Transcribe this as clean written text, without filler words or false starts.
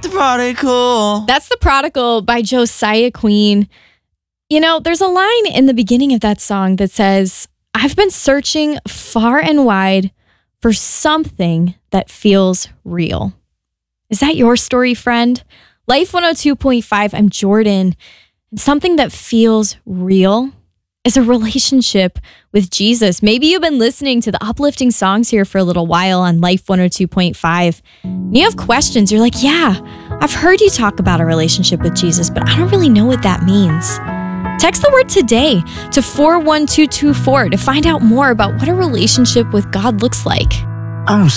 the prodigal. That's The Prodigal by Josiah Queen. You know, there's a line in the beginning of that song that says, I've been searching far and wide for something that feels real. Is that your story, friend? Life 102.5, I'm Jordan. And something that feels real is a relationship with Jesus. Maybe you've been listening to the uplifting songs here for a little while on Life 102.5. And you have questions. You're like, yeah, I've heard you talk about a relationship with Jesus, but I don't really know what that means. Text the word today to 41224 to find out more about what a relationship with God looks like. I'm